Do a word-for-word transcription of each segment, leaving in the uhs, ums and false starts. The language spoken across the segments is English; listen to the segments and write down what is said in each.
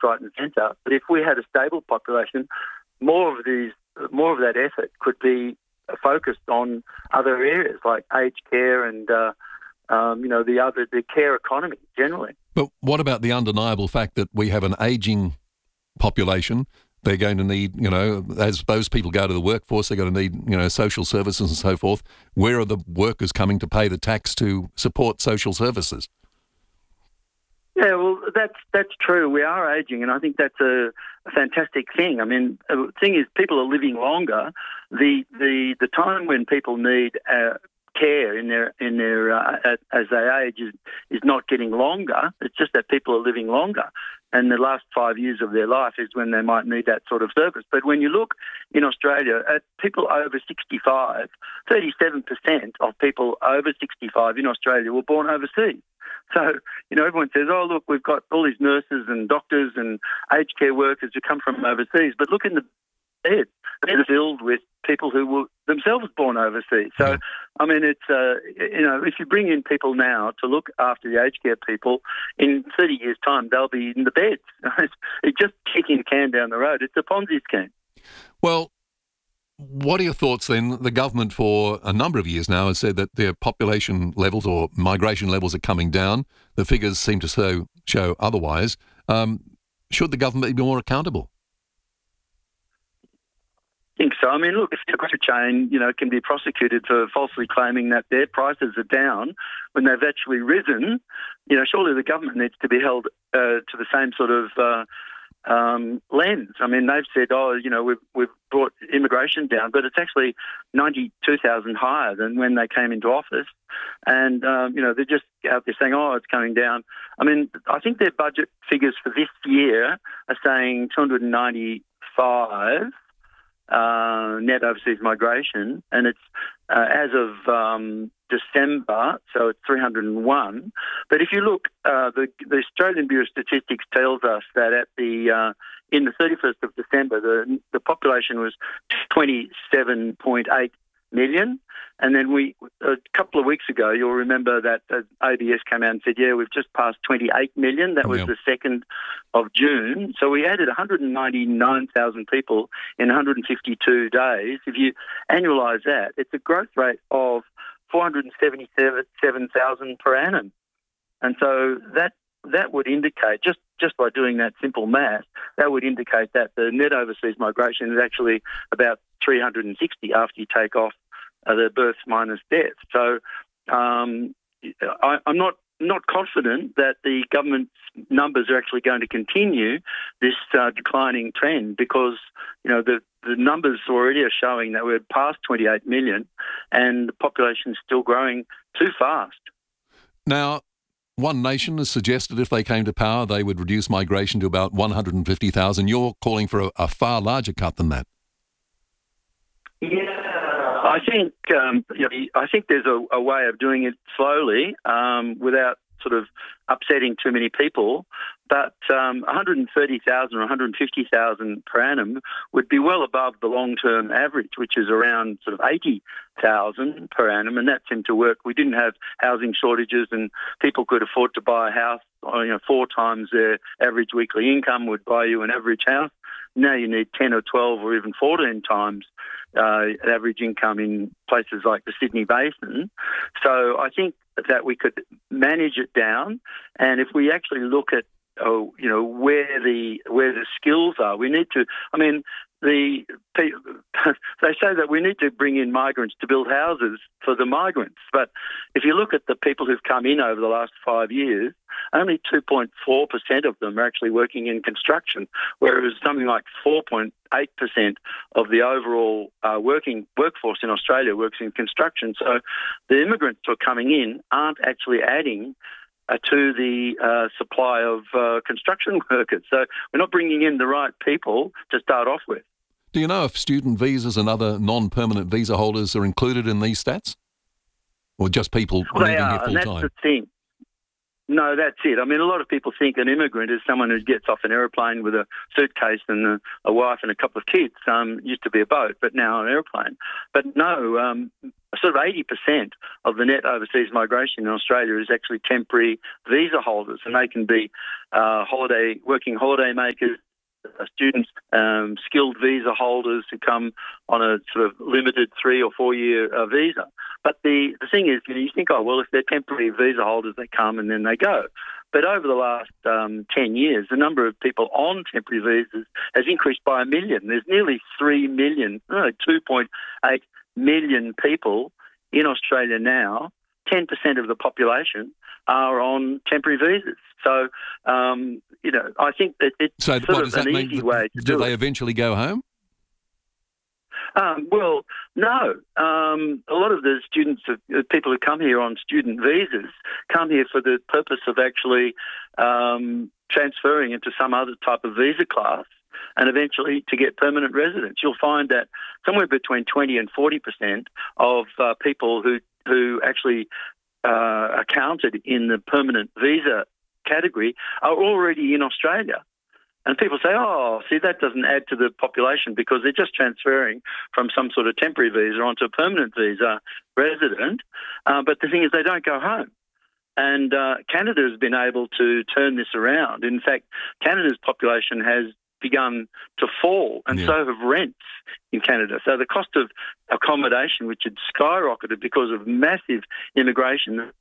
left, right and centre. But if we had a stable population, more of these, more of that effort could be focused on other areas like aged care and, uh, um, you know, the other, the care economy generally. But what about the undeniable fact that we have an ageing population? They're going to need, you know, as those people go to the workforce, they're going to need, you know, social services and so forth. Where are the workers coming to pay the tax to support social services? Yeah, well, that's that's true. We are ageing, and I think that's a, a fantastic thing. I mean, the thing is, people are living longer. The the the time when people need uh, care in their in their uh, as they age is is not getting longer. It's just that people are living longer, and the last five years of their life is when they might need that sort of service. But when you look in Australia at people over sixty-five, thirty-seven percent of people over sixty-five in Australia were born overseas. So, you know, everyone says, oh, look, we've got all these nurses and doctors and aged care workers who come from overseas. But look in the beds. They're filled with people who were themselves born overseas. So, yeah. I mean, it's, uh, you know, if you bring in people now to look after the aged care people, in thirty years' time, they'll be in the beds. It's just kicking the can down the road. It's a Ponzi scheme. Well, what are your thoughts then? The government for a number of years now has said that their population levels or migration levels are coming down. The figures seem to show, show otherwise. Um, should the government be more accountable? I think so. I mean, look, if the grocery chain, you know, can be prosecuted for falsely claiming that their prices are down when they've actually risen, you know, surely the government needs to be held uh, to the same sort of uh, um, lens. I mean, they've said, oh, you know, we've, we've brought immigration down, but it's actually ninety-two thousand higher than when they came into office. And, um, you know, they're just out there saying, oh, it's coming down. I mean, I think their budget figures for this year are saying two hundred ninety-five uh, net overseas migration, and it's uh, as of um, December, so it's three hundred one. But if you look, uh, the, the Australian Bureau of Statistics tells us that at the uh, in the thirty-first of December, the the population was twenty-seven point eight million. And then we, a couple of weeks ago, you'll remember that uh, A B S came out and said, yeah, we've just passed twenty-eight million. That was yeah. the second of June. So we added one hundred ninety-nine thousand people in one hundred fifty-two days. If you annualise that, it's a growth rate of four hundred seventy-seven thousand per annum. And so that that would indicate, just, just by doing that simple math, that would indicate that the net overseas migration is actually about three hundred sixty after you take off uh, the births minus deaths. So um, I, I'm not not confident that the government's numbers are actually going to continue this uh, declining trend, because you know the, the numbers already are showing that we're past twenty-eight million and the population is still growing too fast. Now, One Nation has suggested if they came to power, they would reduce migration to about one hundred fifty thousand. You're calling for a, a far larger cut than that. Yeah, I think um, you know, I think there's a, a way of doing it slowly um, without sort of upsetting too many people. But um, one hundred thirty thousand or one hundred fifty thousand per annum would be well above the long-term average, which is around sort of eighty thousand per annum, and that seemed to work. We didn't have housing shortages, and people could afford to buy a house. You know, four times their average weekly income would buy you an average house. Now you need ten or twelve or even fourteen times uh, average income in places like the Sydney Basin. So I think that we could manage it down, and if we actually look at oh, you know, where the where the skills are, we need to. I mean, the they say that we need to bring in migrants to build houses for the migrants, but if you look at the people who've come in over the last five years, only two point four percent of them are actually working in construction, whereas something like four point eight percent of the overall uh, working workforce in Australia works in construction. So the immigrants who are coming in aren't actually adding uh, to the uh, supply of uh, construction workers. So we're not bringing in the right people to start off with. Do you know if student visas and other non-permanent visa holders are included in these stats? Or just people well, living they are, here full and that's time? the thing. No, that's it. I mean, a lot of people think an immigrant is someone who gets off an aeroplane with a suitcase and a, a wife and a couple of kids. Um, it used to be a boat, but now an aeroplane. But no, um, sort of eighty percent of the net overseas migration in Australia is actually temporary visa holders, and they can be uh, holiday working holiday makers, uh, students, um, skilled visa holders who come on a sort of limited three or four year uh, visa. But the, the thing is, you know, you think, oh, well, if they're temporary visa holders, they come and then they go. But over the last um, ten years, the number of people on temporary visas has increased by a million. There's nearly three million, no, two point eight million people in Australia now. ten percent of the population are on temporary visas. So, um, you know, I think that it's so sort what, of does that an mean? easy way to do do they it. eventually go home? Um, well, no. Um, a lot of the students, uh, people who come here on student visas, come here for the purpose of actually um, transferring into some other type of visa class and eventually to get permanent residence. You'll find that somewhere between twenty and forty percent of uh, people who, who actually uh, are counted in the permanent visa category are already in Australia. And people say, oh, see, that doesn't add to the population because they're just transferring from some sort of temporary visa onto a permanent visa resident. Uh, but the thing is, they don't go home. And uh, Canada has been able to turn this around. In fact, Canada's population has begun to fall, and yeah. so have rents in Canada. So the cost of accommodation, which had skyrocketed because of massive immigration,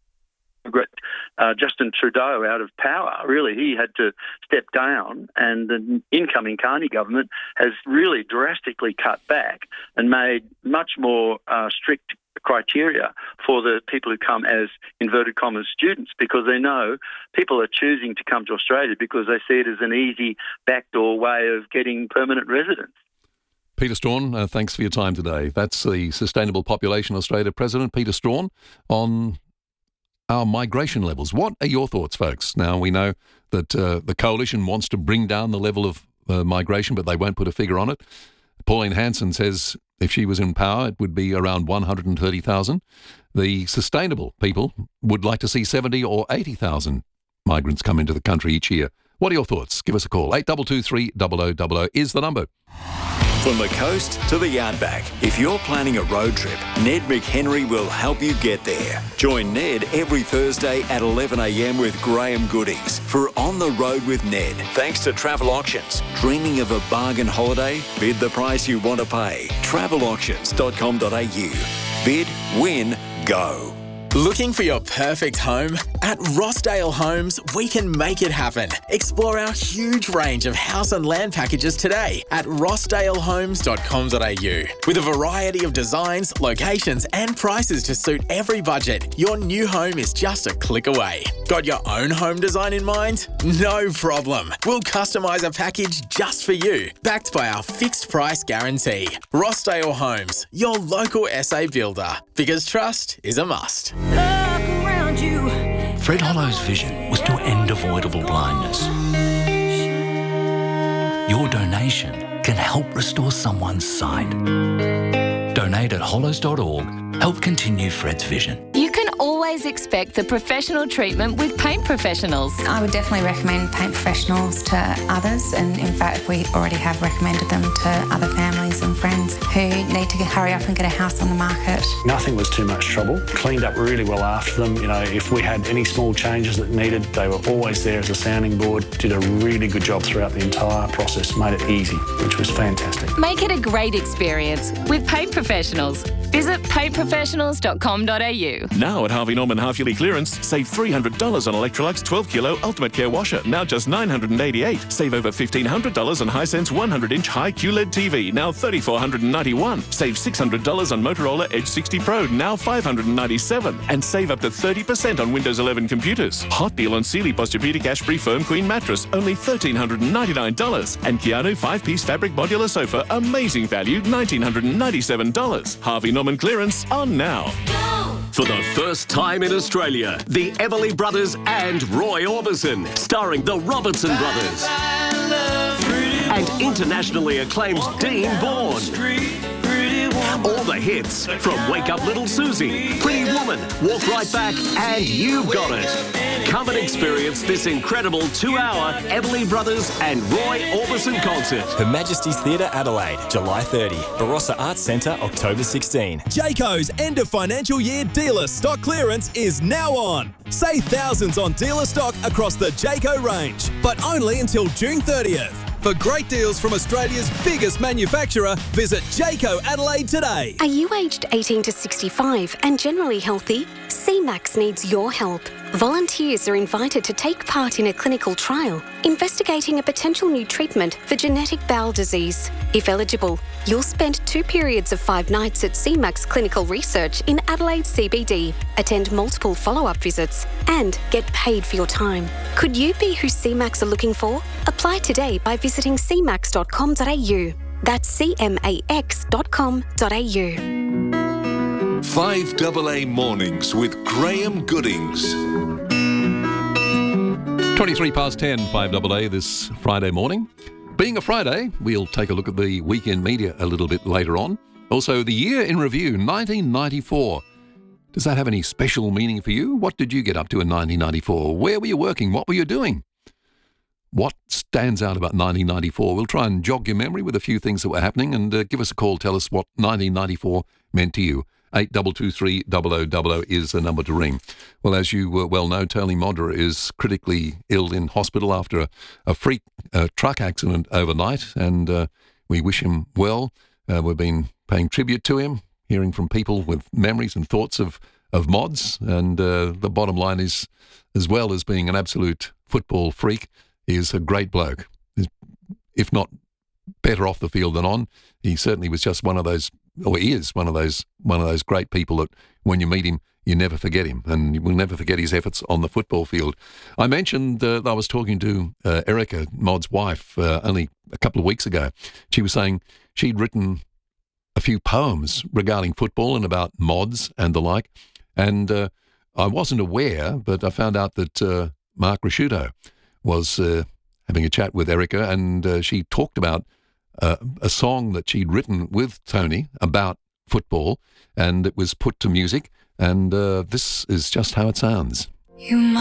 Uh, Justin Trudeau out of power, really, he had to step down, and the incoming Carney government has really drastically cut back and made much more uh, strict criteria for the people who come as inverted commas students, because they know people are choosing to come to Australia because they see it as an easy backdoor way of getting permanent residence. Peter Strachan, uh, thanks for your time today. That's the Sustainable Population Australia President, Peter Strachan, on our migration levels. What are your thoughts, folks? Now, we know that uh, the Coalition wants to bring down the level of uh, migration, but they won't put a figure on it. Pauline Hanson says if she was in power, it would be around one hundred thirty thousand. The Sustainable people would like to see seventy or eighty thousand migrants come into the country each year. What are your thoughts? Give us a call. eight two two three, zero zero zero zero is the number. From the coast to the outback, if you're planning a road trip, Ned McHenry will help you get there. Join Ned every Thursday at eleven a m with Graham Goodings for On the Road with Ned. Thanks to Travel Auctions. Dreaming of a bargain holiday? Bid the price you want to pay. travel auctions dot com dot a u. Bid, win, go. Looking for your perfect home? At Rossdale Homes, we can make it happen. Explore our huge range of house and land packages today at rossdale homes dot com dot a u. With a variety of designs, locations and prices to suit every budget, your new home is just a click away. Got your own home design in mind? No problem. We'll customise a package just for you, backed by our fixed price guarantee. Rossdale Homes, your local S A builder, because trust is a must. Fred Hollow's vision was to end avoidable blindness. Your donation can help restore someone's sight. Donate at hollows dot org. Help continue Fred's vision. You can always expect the professional treatment with Paint Professionals. I would definitely recommend Paint Professionals to others, and in fact we already have recommended them to other families and friends who need to hurry up and get a house on the market. Nothing was too much trouble. Cleaned up really well after them. You know, if we had any small changes that needed, they were always there as a sounding board. Did a really good job throughout the entire process. Made it easy, which was fantastic. Make it a great experience with Paint Professionals. Visit paint professionals dot com dot a u. Now at Harvey Norman Half Yearly Clearance, save three hundred dollars on Electrolux twelve kilo Ultimate Care Washer, now just nine hundred eighty-eight dollars. Save over fifteen hundred dollars on Hisense one hundred inch high Q L E D T V, now three thousand four hundred ninety-one dollars. Save six hundred dollars on Motorola Edge sixty Pro, now five hundred ninety-seven dollars. And save up to thirty percent on Windows eleven computers. Hot deal on Sealy Posturepedic Ashbury Firm Queen Mattress, only one thousand three hundred ninety-nine dollars. And Keanu five-piece fabric modular sofa, amazing value, one thousand nine hundred ninety-seven dollars. Harvey Norman Clearance on now. For the first time in Australia, the Everly Brothers and Roy Orbison, starring the Robertson Brothers. And internationally acclaimed Dean Bourne. All the hits from Wake Up Little Susie, Pretty Woman, Walk Right Back, and You've Got It. Come and experience this incredible two-hour Everly Brothers and Roy Orbison concert. Her Majesty's Theatre, Adelaide, July thirtieth. Barossa Arts Centre, October sixteenth. Jayco's end of financial year dealer stock clearance is now on. Save thousands on dealer stock across the Jayco range, but only until June thirtieth. For great deals from Australia's biggest manufacturer, visit Jayco Adelaide today. Are you aged eighteen to sixty-five and generally healthy? C MAX needs your help. Volunteers are invited to take part in a clinical trial investigating a potential new treatment for genetic bowel disease. If eligible, you'll spend two periods of five nights at C MAX Clinical Research in Adelaide C B D, attend multiple follow-up visits, and get paid for your time. Could you be who C MAX are looking for? Apply today by visiting c max dot com dot a u. That's c max dot com dot a u. five A A Mornings with Graham Goodings. twenty-three past ten, five A A this Friday morning. Being a Friday, we'll take a look at the weekend media a little bit later on. Also, the year in review, nineteen ninety-four. Does that have any special meaning for you? What did you get up to in nineteen ninety-four? Where were you working? What were you doing? What stands out about nineteen ninety-four? We'll try and jog your memory with a few things that were happening and uh, give us a call. Tell us what nineteen ninety-four meant to you. eight two two three double oh double oh is the number to ring. Well, as you uh, well know, Tony Modra is critically ill in hospital after a, a freak uh, truck accident overnight, and uh, we wish him well. Uh, we've been paying tribute to him, hearing from people with memories and thoughts of, of Mods, and uh, the bottom line is, as well as being an absolute football freak, he is a great bloke. If not better off the field than on, he certainly was just one of those, or he is one of those one of those great people that when you meet him, you never forget him, and you will never forget his efforts on the football field. I mentioned uh, I was talking to uh, Erica, Mod's wife, uh, only a couple of weeks ago. She was saying she'd written a few poems regarding football and about Mods and the like, and uh, I wasn't aware, but I found out that uh, Mark Rasciuto was uh, having a chat with Erica, and uh, she talked about uh, a song that she'd written with Tony about football, and it was put to music, and uh, this is just how it sounds. You